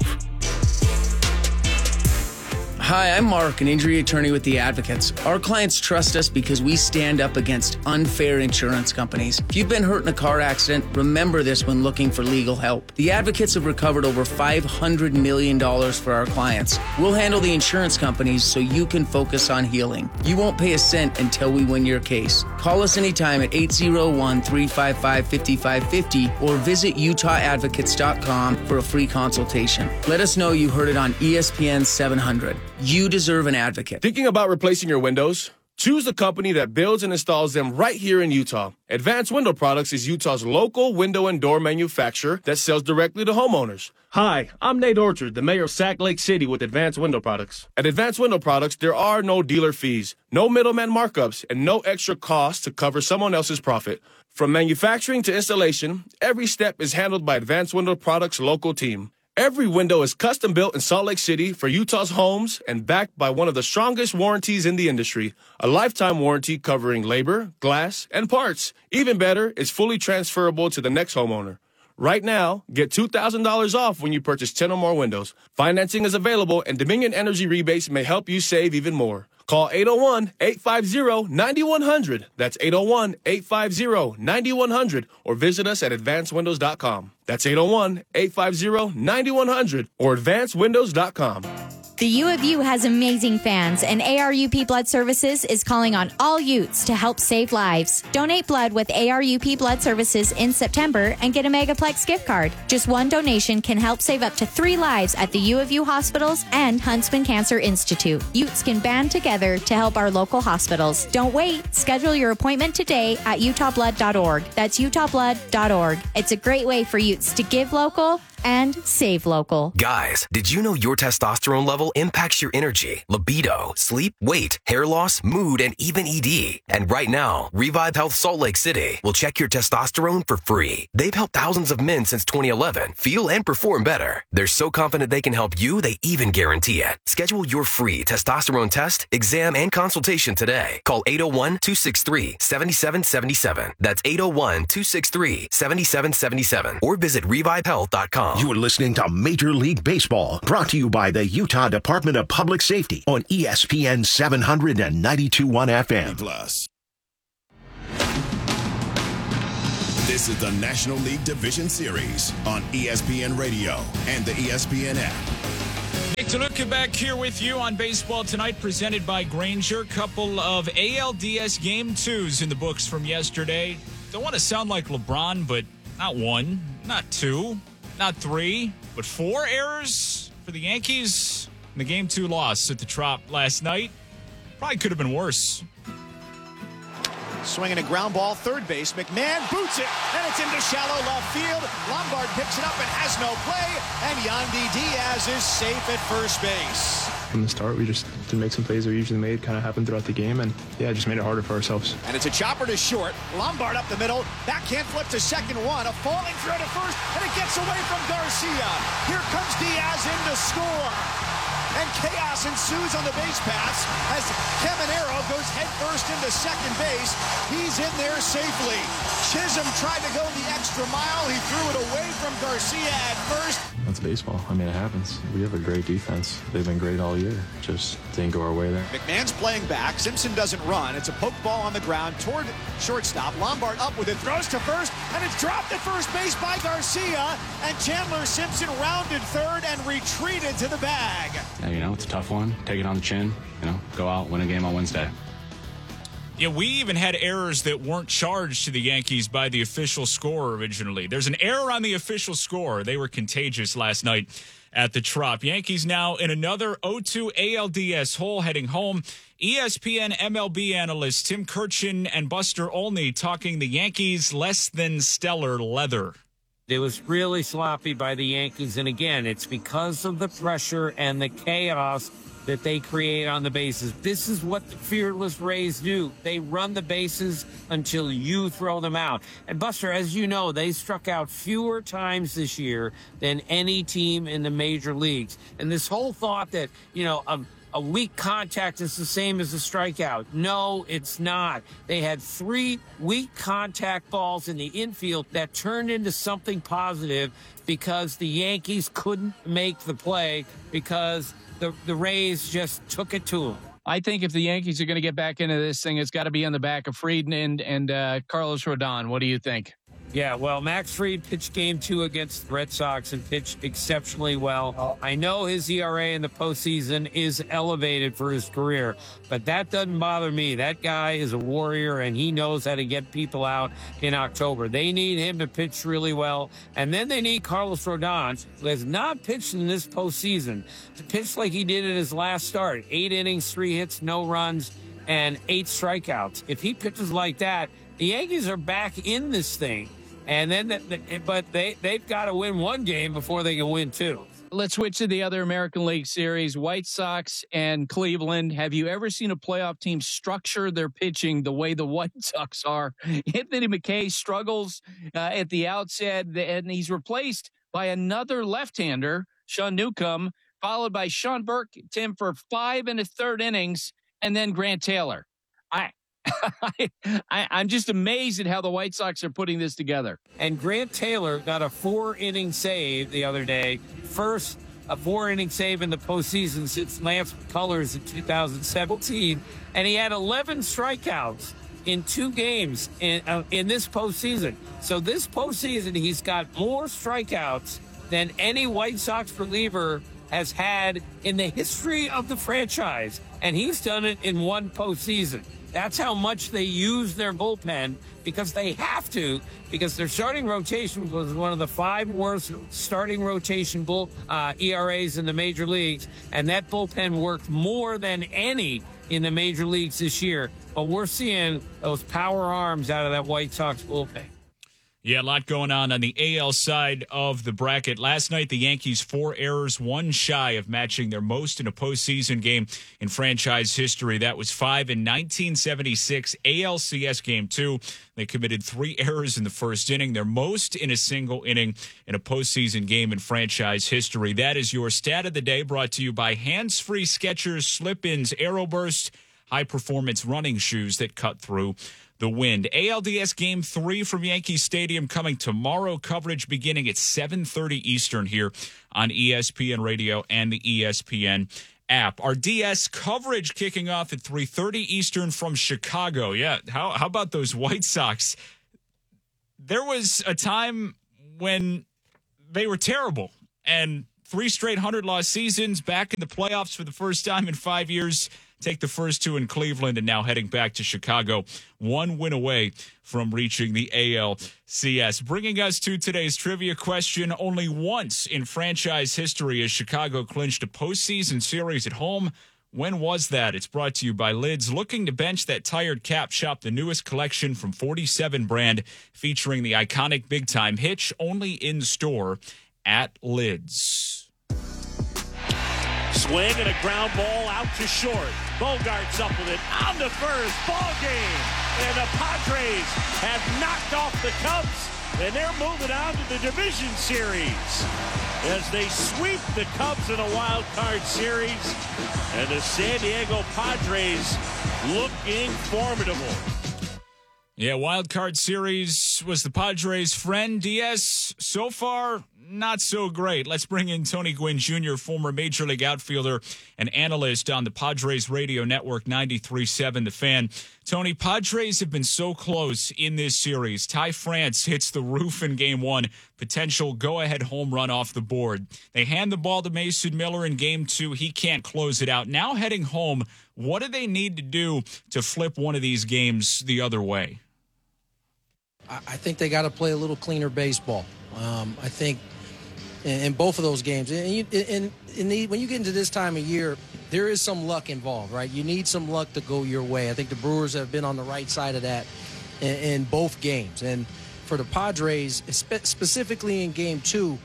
Hi, I'm Mark, an injury attorney with The Advocates. Our clients trust us because we stand up against unfair insurance companies. If you've been hurt in a car accident, remember this when looking for legal help. The Advocates have recovered over $500 million for our clients. We'll handle the insurance companies so you can focus on healing. You won't pay a cent until we win your case. Call us anytime at 801-355-5550 or visit UtahAdvocates.com for a free consultation. Let us know you heard it on ESPN 700. You deserve an advocate. Thinking about replacing your windows? Choose the company that builds and installs them right here in Utah. Advanced Window Products is Utah's local window and door manufacturer that sells directly to homeowners. Hi, I'm Nate Orchard, the mayor of Sac Lake City with Advanced Window Products. At Advanced Window Products, there are no dealer fees, no middleman markups, and no extra costs to cover someone else's profit. From manufacturing to installation, every step is handled by Advanced Window Products' local team. Every window is custom built in Salt Lake City for Utah's homes and backed by one of the strongest warranties in the industry, a lifetime warranty covering labor, glass, and parts. Even better, it's fully transferable to the next homeowner. Right now, get $2,000 off when you purchase 10 or more windows. Financing is available, and Dominion Energy rebates may help you save even more. Call 801-850-9100. That's 801-850-9100. Or visit us at advancedwindows.com. That's 801-850-9100 or advancedwindows.com. The U of U has amazing fans, and ARUP Blood Services is calling on all Utes to help save lives. Donate blood with ARUP Blood Services in September and get a Megaplex gift card. Just one donation can help save up to 3 lives at the U of U hospitals and Huntsman Cancer Institute. Utes can band together to help our local hospitals. Don't wait. Schedule your appointment today at utahblood.org. That's utahblood.org. It's a great way for Utes to give local, and save local. Guys, did you know your testosterone level impacts your energy, libido, sleep, weight, hair loss, mood, and even ED? And right now, Revive Health Salt Lake City will check your testosterone for free. They've helped thousands of men since 2011 feel and perform better. They're so confident they can help you, they even guarantee it. Schedule your free testosterone test, exam, and consultation today. Call 801-263-7777. That's 801-263-7777. Or visit revivehealth.com. You're listening to Major League Baseball, brought to you by the Utah Department of Public Safety on ESPN 792.1 FM. Plus. This is the National League Division Series on ESPN Radio and the ESPN app. Nick DeLuca back here with you on Baseball Tonight, presented by Grainger. Couple of ALDS Game 2s in the books from yesterday. Don't want to sound like LeBron, but not one, not two, not three, but 4 errors for the Yankees in the Game 2 loss at the Trop last night. Probably could have been worse. Swinging a ground ball, third base. McMahon boots it, and it's into shallow left field. Lombard picks it up and has no play, and Yandy Diaz is safe at first base. From the start, we just didn't make some plays we usually made, kind of happened throughout the game, and yeah, it just made it harder for ourselves. And it's a chopper to short. Lombard up the middle. Backhand flip to second one. A falling throw to first, and it gets away from Garcia. Here comes Diaz in to score. And chaos ensues on the base pass as Caminero goes headfirst into second base. He's in there safely. Chisholm tried to go the extra mile. He threw it away from Garcia at first. That's baseball. I mean, it happens. We have a great defense. They've been great all year. Just didn't go our way there. McMahon's playing back. Simpson doesn't run. It's a poke ball on the ground toward shortstop. Lombard up with it. Throws to first, and it's dropped at first base by Garcia. And Chandler Simpson rounded third and retreated to the bag. You know, it's a tough one. Take it on the chin. You know, go out, win a game on Wednesday. Yeah, we even had errors that weren't charged to the Yankees by the official score originally. There's an error on the official score. They were contagious last night at the Trop. Yankees now in another 0-2 ALDS hole heading home. ESPN MLB analysts Tim Kurkjian and Buster Olney talking the Yankees less than stellar leather. It was really sloppy by the Yankees, and again, it's because of the pressure and the chaos that they create on the bases. This is what the fearless Rays do. They run the bases until you throw them out. And Buster, as you know, they struck out fewer times this year than any team in the major leagues. And this whole thought that, you know, a weak contact is the same as a strikeout. No, it's not. They had 3 weak contact balls in the infield that turned into something positive because the Yankees couldn't make the play because the Rays just took it to them. I think if the Yankees are going to get back into this thing, it's got to be on the back of Fried and Carlos Rodon. What do you think? Yeah, well, Max Fried pitched Game 2 against the Red Sox and pitched exceptionally well. I know his ERA in the postseason is elevated for his career, but that doesn't bother me. That guy is a warrior, and he knows how to get people out in October. They need him to pitch really well, and then they need Carlos Rodon, who has not pitched in this postseason, to pitch like he did in his last start. 8 innings, 3 hits, no runs, and 8 strikeouts. If he pitches like that, the Yankees are back in this thing. And then, but they've got to win 1 game before they can win 2. Let's switch to the other American League Series, White Sox and Cleveland. Have you ever seen a playoff team structure their pitching the way the White Sox are? Anthony McKay struggles at the outset, and he's replaced by another left-hander, Sean Newcomb, followed by Sean Burke, Tim, for 5 1/3 innings, and then Grant Taylor. I'm just amazed at how the White Sox are putting this together. And Grant Taylor got a 4-inning save the other day. First, a 4-inning save in the postseason since Lance McCullers in 2017. And he had 11 strikeouts in 2 games in this postseason. So this postseason, he's got more strikeouts than any White Sox reliever has had in the history of the franchise. And he's done it in 1 postseason. That's how much they use their bullpen, because they have to, because their starting rotation was one of the 5 worst starting rotation ERAs in the major leagues, and that bullpen worked more than any in the major leagues this year. But we're seeing those power arms out of that White Sox bullpen. Yeah, a lot going on the AL side of the bracket. Last night, the Yankees 4 errors, 1 shy of matching their most in a postseason game in franchise history. That was 5 in 1976 ALCS Game 2. They committed 3 errors in the first inning, their most in a single inning in a postseason game in franchise history. That is your stat of the day, brought to you by Hands-Free Skechers Slip-Ins Aeroburst, high-performance running shoes that cut through the wind. ALDS Game 3 from Yankee Stadium coming tomorrow. Coverage beginning at 7:30 Eastern here on ESPN Radio and the ESPN app. Our DS coverage kicking off at 3:30 Eastern from Chicago. Yeah, how about those White Sox? There was a time when they were terrible, and 3 straight 100-loss seasons, back in the playoffs for the first time in 5 years. Take the first 2 in Cleveland and now heading back to Chicago. 1 win away from reaching the ALCS. Bringing us to today's trivia question. Only once in franchise history has Chicago clinched a postseason series at home. When was that? It's brought to you by Lids. Looking to bench that tired cap? Shop the newest collection from 47 brand featuring the iconic Big Time Hitch, only in store at Lids. Swing and a ground ball out to short. Bogart's up with it on the first. Ball game. And the Padres have knocked off the Cubs, and they're moving on to the division series as they sweep the Cubs in a wild card series. And the San Diego Padres looking formidable. Yeah, wild card series was the Padres' friend. DS, so far, not so great. Let's bring in Tony Gwynn Jr., former Major League outfielder and analyst on the Padres radio network 93.7 The Fan. Tony, Padres have been so close in this series. Ty France hits the roof in Game 1, potential go-ahead home run off the board. They hand the ball to Mason Miller in Game 2. He can't close it out. Now heading home, what do they need to do to flip one of these games the other way? I think they got to play a little cleaner baseball. I think in both of those games, when you get into this time of year, there is some luck involved, right? You need some luck to go your way. I think the Brewers have been on the right side of that in both games. And for the Padres, specifically in Game 2,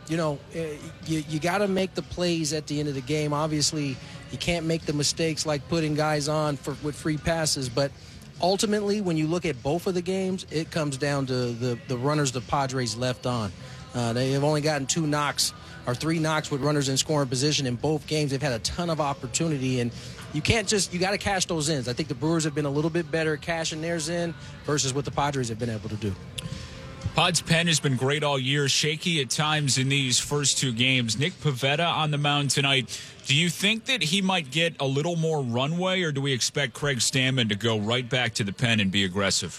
you got to make the plays at the end of the game. Obviously, you can't make the mistakes like putting guys on with free passes, but ultimately, when you look at both of the games, it comes down to the runners the Padres left on. They have only gotten 2 knocks or 3 knocks with runners in scoring position in both games. They've had a ton of opportunity, and you got to cash those ins. I think the Brewers have been a little bit better at cashing theirs in versus what the Padres have been able to do. Pod's pen has been great all year, shaky at times in these first 2 games. Nick Pivetta on the mound tonight. Do you think that he might get a little more runway, or do we expect Craig Stammen to go right back to the pen and be aggressive?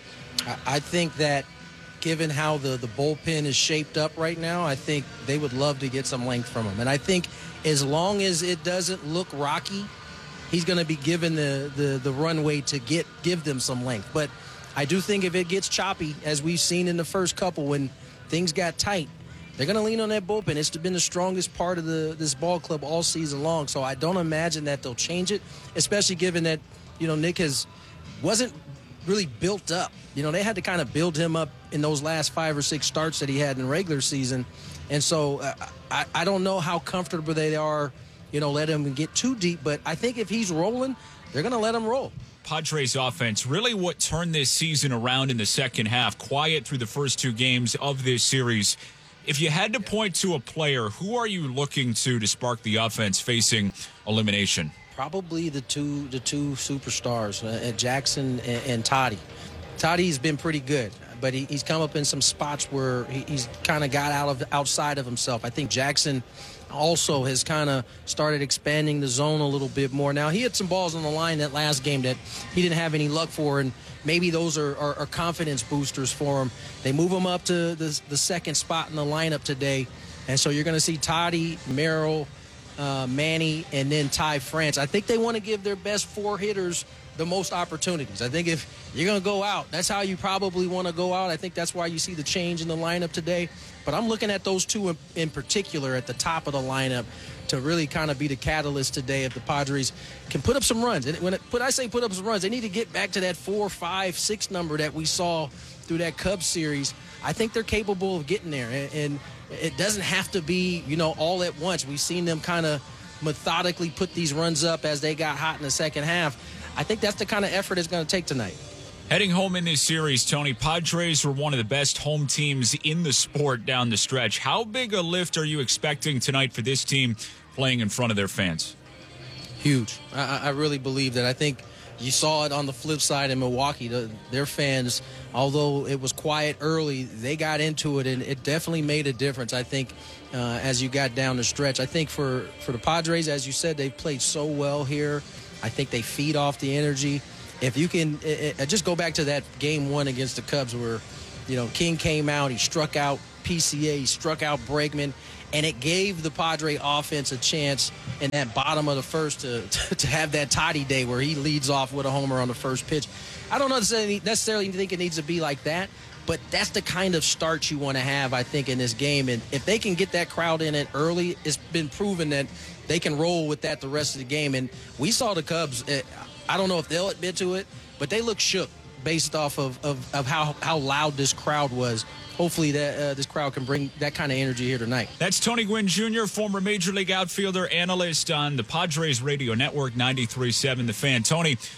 I think that given how the bullpen is shaped up right now, I think they would love to get some length from him. And I think as long as it doesn't look rocky, he's going to be given the runway to give them some length. But I do think if it gets choppy, as we've seen in the first couple when things got tight, they're going to lean on that bullpen. It's been the strongest part of this ball club all season long. So I don't imagine that they'll change it, especially given that, Nick wasn't really built up. They had to kind of build him up in those last 5 or 6 starts that he had in regular season. And so I don't know how comfortable they are, let him get too deep. But I think if he's rolling, they're going to let him roll. Padres offense, really what turned this season around in the second half, quiet through the first 2 games of this series. If you had to point to a player, who are you looking to spark the offense facing elimination? Probably the two superstars, Jackson and Toddy. Toddy's been pretty good, but he's come up in some spots where he's kind of got outside of himself. I think Jackson also has kind of started expanding the zone a little bit more. Now, he had some balls on the line that last game that he didn't have any luck for, and maybe those are confidence boosters for him. They move him up to the second spot in the lineup today, and so you're going to see Toddy, Merrill, Manny, and then Ty France. I think they want to give their best 4 hitters the most opportunities. I think if you're going to go out, that's how you probably want to go out. I think that's why you see the change in the lineup today. But I'm looking at those 2 in particular at the top of the lineup to really kind of be the catalyst today if the Padres can put up some runs. And when I say put up some runs, they need to get back to that 4, 5, 6 number that we saw through that Cubs series. I think they're capable of getting there. And it doesn't have to be, all at once. We've seen them kind of methodically put these runs up as they got hot in the second half. I think that's the kind of effort it's going to take tonight. Heading home in this series, Tony, Padres were one of the best home teams in the sport down the stretch. How big a lift are you expecting tonight for this team playing in front of their fans? Huge. I really believe that. I think you saw it on the flip side in Milwaukee. Their fans, although it was quiet early, they got into it, and it definitely made a difference, I think, as you got down the stretch. I think for the Padres, as you said, they've played so well here. I think they feed off the energy. If you can just go back to that game one against the Cubs where, King came out, he struck out PCA, he struck out Bregman, and it gave the Padre offense a chance in that bottom of the first to have that Toddy day where he leads off with a homer on the first pitch. I don't necessarily think it needs to be like that, but that's the kind of start you want to have, I think, in this game. And if they can get that crowd in it early, it's been proven that they can roll with that the rest of the game. And we saw the Cubs, I don't know if they'll admit to it, but they look shook based off of how loud this crowd was. Hopefully this crowd can bring that kind of energy here tonight. That's Tony Gwynn Jr., former Major League outfielder, analyst on the Padres Radio Network, 93.7 The Fan. Tony,